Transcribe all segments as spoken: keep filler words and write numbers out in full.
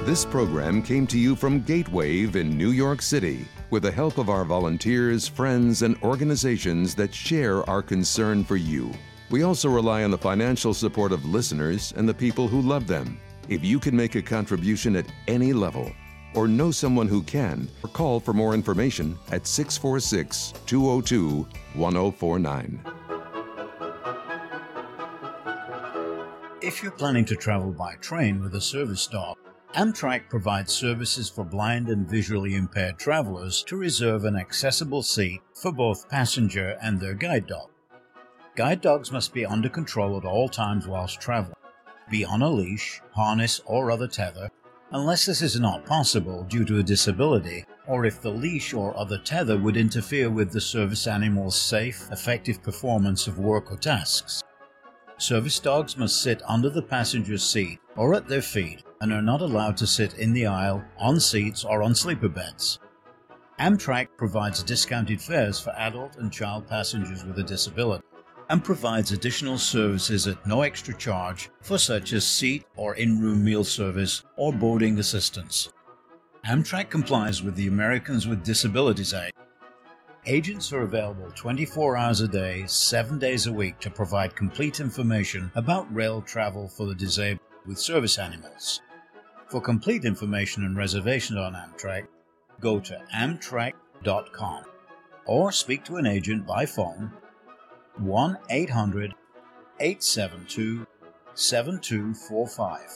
This program came to you from Gatewave in New York City with the help of our volunteers, friends, and organizations that share our concern for you. We also rely on the financial support of listeners and the people who love them. If you can make a contribution at any level or know someone who can, or call for more information at six four six, two zero two, one zero four nine. If you're planning to travel by train with a service dog, Amtrak provides services for blind and visually impaired travelers to reserve an accessible seat for both passenger and their guide dog. Guide dogs must be under control at all times whilst traveling, be on a leash, harness, or other tether, unless this is not possible due to a disability, or if the leash or other tether would interfere with the service animal's safe, effective performance of work or tasks. Service dogs must sit under the passenger's seat or at their feet and are not allowed to sit in the aisle, on seats, or on sleeper beds. Amtrak provides discounted fares for adult and child passengers with a disability and provides additional services at no extra charge for such as seat or in-room meal service or boarding assistance. Amtrak complies with the Americans with Disabilities Act. Agents are available twenty-four hours a day, seven days a week to provide complete information about rail travel for the disabled with service animals. For complete information and reservations on Amtrak, go to amtrak dot com or speak to an agent by phone one eight hundred, eight seven two, seven two four five.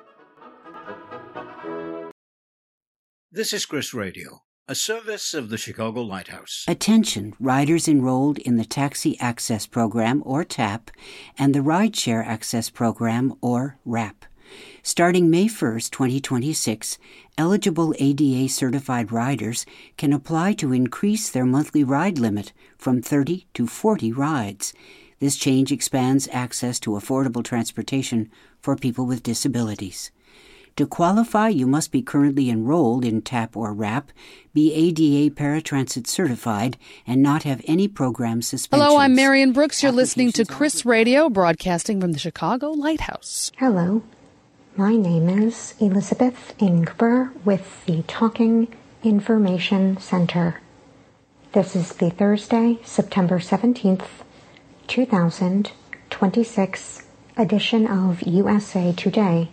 This is Chris Radio, a service of the Chicago Lighthouse. Attention, riders enrolled in the Taxi Access Program, or TAP, and the Rideshare Access Program, or RAP. Starting May first, twenty twenty-six, eligible A D A-certified riders can apply to increase their monthly ride limit from thirty to forty rides. This change expands access to affordable transportation for people with disabilities. To qualify, you must be currently enrolled in TAP or RAP, be A D A paratransit certified, and not have any program suspensions. Hello, I'm Marion Brooks. You're listening to Chris Radio, broadcasting from the Chicago Lighthouse. Hello. My name is Elizabeth Ingber with the Talking Information Center. This is the Thursday, September seventeenth, two thousand twenty-six edition of U S A Today.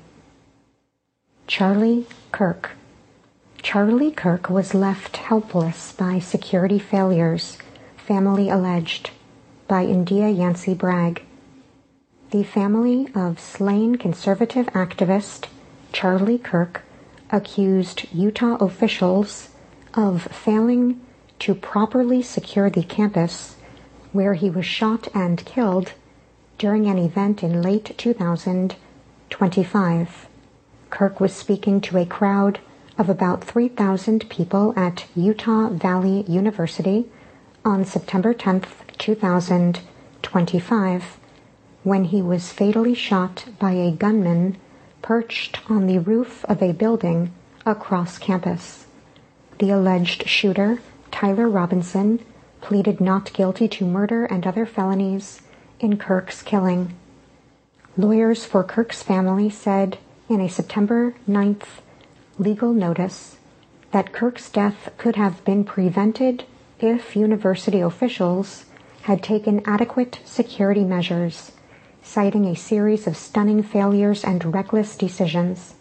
Charlie Kirk. Charlie Kirk was left helpless by security failures, family alleged, by India Yancey Bragg. The family of slain conservative activist Charlie Kirk accused Utah officials of failing to properly secure the campus where he was shot and killed during an event in late two thousand twenty-five. Kirk was speaking to a crowd of about three thousand people at Utah Valley University on September tenth, two thousand twenty-five, when he was fatally shot by a gunman perched on the roof of a building across campus. The alleged shooter, Tyler Robinson, pleaded not guilty to murder and other felonies in Kirk's killing. Lawyers for Kirk's family said in a September ninth legal notice that Kirk's death could have been prevented if university officials had taken adequate security measures, citing a series of stunning failures and reckless decisions.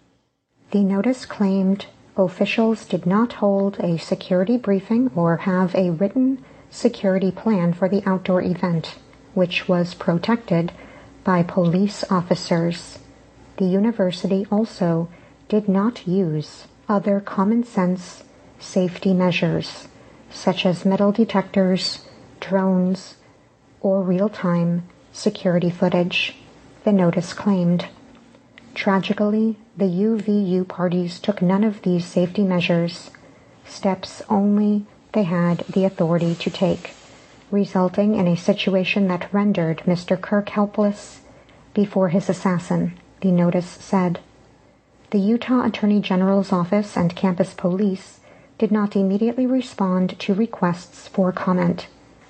The notice claimed officials did not hold a security briefing or have a written security plan for the outdoor event, which was protected by police officers. The university also did not use other common-sense safety measures, such as metal detectors, drones, or real-time security footage, the notice claimed. Tragically, the U V U parties took none of these safety measures, steps only they had the authority to take, resulting in a situation that rendered Mister Kirk helpless before his assassin, the notice said. The Utah Attorney General's office and campus police did not immediately respond to requests for comment.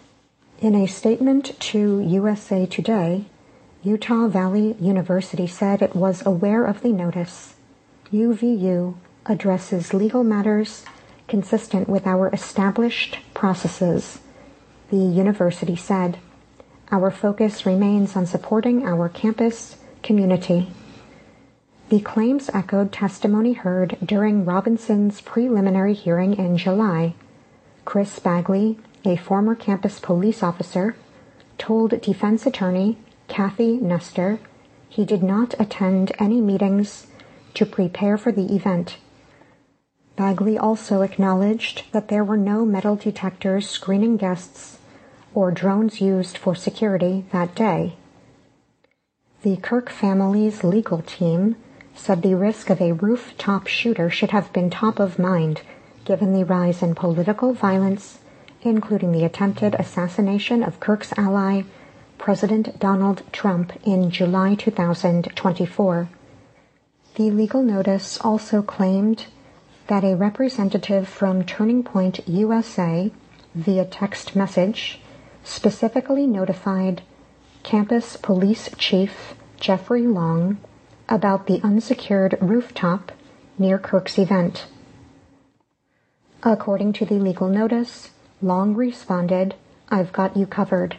In a statement to U S A Today, Utah Valley University said it was aware of the notice U V U addresses legal matters consistent with our established processes, the university said. Our focus remains on supporting our campus community. The claims echoed testimony heard during Robinson's preliminary hearing in July. Chris Bagley, a former campus police officer, told defense attorney Kathy Nestor he did not attend any meetings to prepare for the event. Bagley also acknowledged that there were no metal detectors screening guests or drones used for security that day. The Kirk family's legal team said the risk of a rooftop shooter should have been top of mind given the rise in political violence, including the attempted assassination of Kirk's ally, President Donald Trump, in July two thousand twenty-four. The legal notice also claimed that a representative from Turning Point U S A, via text message, specifically notified campus police chief Jeffrey Long about the unsecured rooftop near Kirk's event. According to the legal notice, Long responded, "I've got you covered."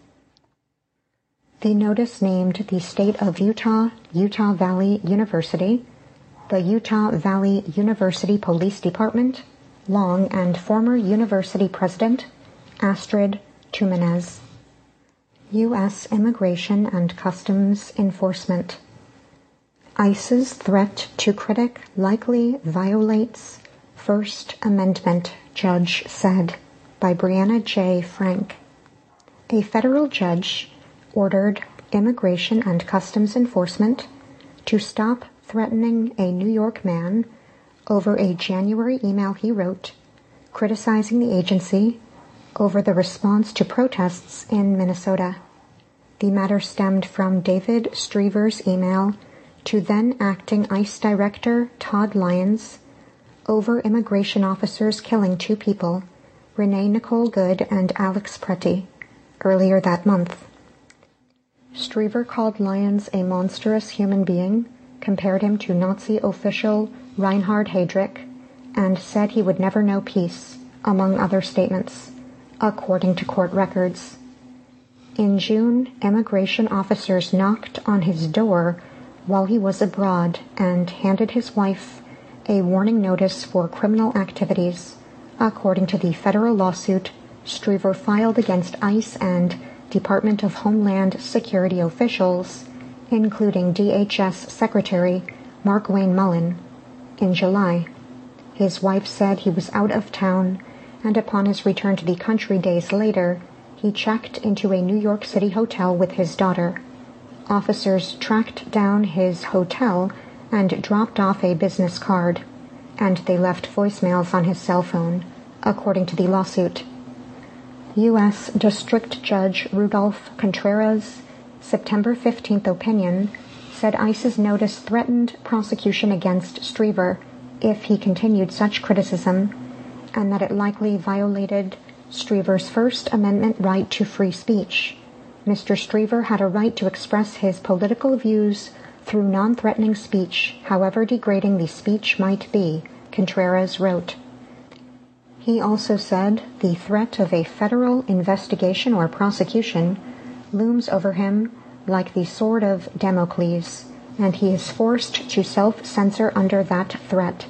The notice named the state of Utah, Utah Valley University, the Utah Valley University Police Department, Long, and former university president Astrid Tumenez. U S Immigration and Customs Enforcement. ICE's threat to critic likely violates First Amendment, judge said, by Brianna J. Frank. A federal judge ordered Immigration and Customs Enforcement to stop threatening a New York man over a January email he wrote, criticizing the agency over the response to protests in Minnesota. The matter stemmed from David Strever's email to then-acting ICE Director Todd Lyons over immigration officers killing two people, Renee Nicole Good and Alex Pretty, earlier that month. Strever called Lyons a monstrous human being, compared him to Nazi official Reinhard Heydrich, and said he would never know peace, among other statements, according to court records. In June, immigration officers knocked on his door while he was abroad and handed his wife a warning notice for criminal activities, according to the federal lawsuit Strever filed against ICE and Department of Homeland Security officials, including D H S Secretary Markwayne Mullin, in July. His wife said he was out of town, and upon his return to the country days later, he checked into a New York City hotel with his daughter. Officers tracked down his hotel and dropped off a business card, and they left voicemails on his cell phone, according to the lawsuit. U S District Judge Rudolph Contreras' September fifteenth opinion said ICE's notice threatened prosecution against Strever if he continued such criticism, and that it likely violated Strever's First Amendment right to free speech. Mister Strever had a right to express his political views through non-threatening speech, however degrading the speech might be, Contreras wrote. He also said the threat of a federal investigation or prosecution looms over him like the sword of Damocles, and he is forced to self-censor under that threat.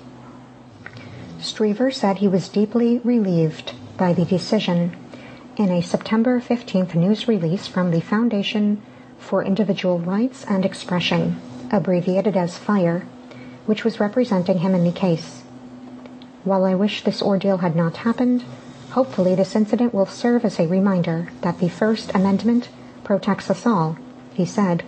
Strever said he was deeply relieved by the decision in a September fifteenth news release from the Foundation for Individual Rights and Expression, abbreviated as FIRE, which was representing him in the case. While I wish this ordeal had not happened, hopefully this incident will serve as a reminder that the First Amendment protects us all, he said.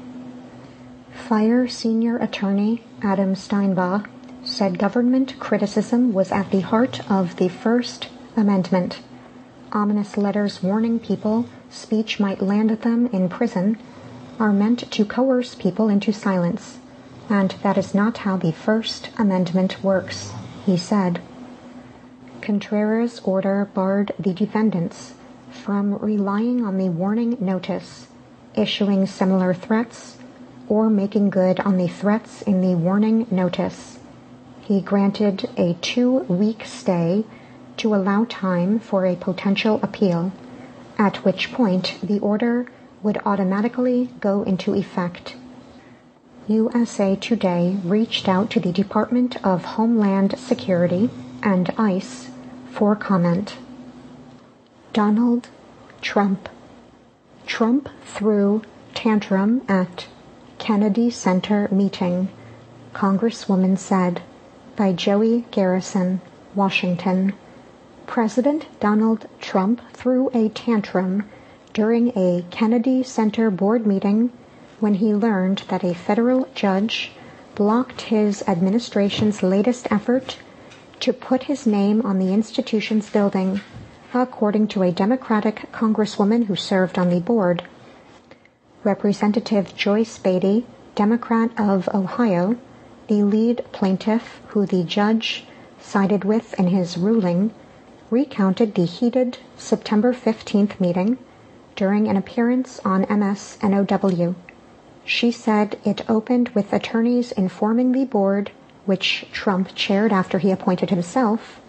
FIRE senior attorney Adam Steinbaugh said government criticism was at the heart of the First Amendment. Ominous letters warning people speech might land them in prison are meant to coerce people into silence, and that is not how the First Amendment works, he said. Contreras' order barred the defendants from relying on the warning notice, issuing similar threats, or making good on the threats in the warning notice. he granted a two-week stay to allow time for a potential appeal, at which point the order would automatically go into effect. U S A Today reached out to the Department of Homeland Security and ICE for comment. Donald Trump. Trump threw tantrum at Kennedy Center meeting, Congresswoman said, by Joey Garrison, Washington. President Donald Trump threw a tantrum during a Kennedy Center board meeting when he learned that a federal judge blocked his administration's latest effort to put his name on the institution's building, according to a Democratic congresswoman who served on the board. Representative Joyce Beatty, Democrat of Ohio, the lead plaintiff who the judge sided with in his ruling, recounted the heated September fifteenth meeting during an appearance on M S N O W. She said it opened with attorneys informing the board, which Trump chaired after he appointed himself,